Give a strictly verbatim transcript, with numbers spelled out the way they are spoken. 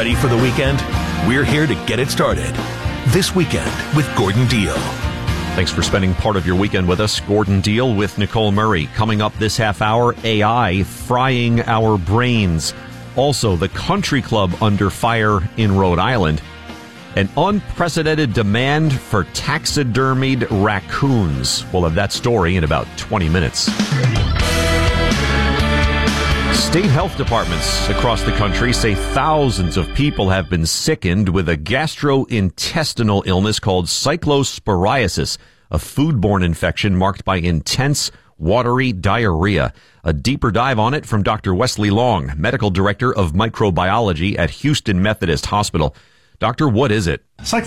Ready for the weekend? We're here to get it started. This Weekend with Gordon Deal. Thanks for spending part of your weekend with us. Gordon Deal with Nicole Murray. Coming up this half hour, A I frying our brains. Also, the country club under fire in Rhode Island. An unprecedented demand for taxidermied raccoons. We'll have that story in about twenty minutes. State health departments across the country say thousands of people have been sickened with a gastrointestinal illness called cyclosporiasis, a foodborne infection marked by intense, watery diarrhea. A deeper dive on it from Doctor Wesley Long, Medical Director of Microbiology at Houston Methodist Hospital. Doctor, what is it?